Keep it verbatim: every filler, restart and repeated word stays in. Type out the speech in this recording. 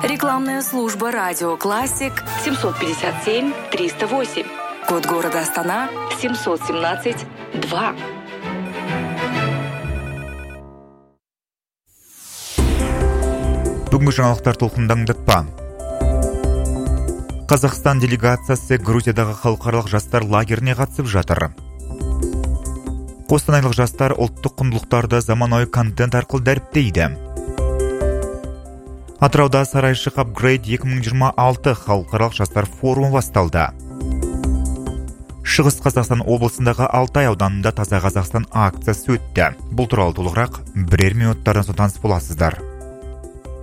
Рекламная служба «Радио Классик» семьсот пятьдесят семь триста восемь. Код города Астана семьсот семнадцать два. Бүгінгі жаңалықтар толқындаңдатпа. Қазақстан делегациясы Грузиядағы халықаралық жастар лагеріне қатысып жатыр. Қостанайлық жастар ұлттық құндылықтарды заманауи контент арқылы дәріптейді. Атырауда Сарайшық апгрейд екі мың жиырма алты халықаралық жастар форумы басталды. Шығыс Қазақстан облысындағы Алтай ауданында Таза Қазақстан акциясы өтті. Бұл туралы толығырақ бірер минуттардан соң таныс боласыздар.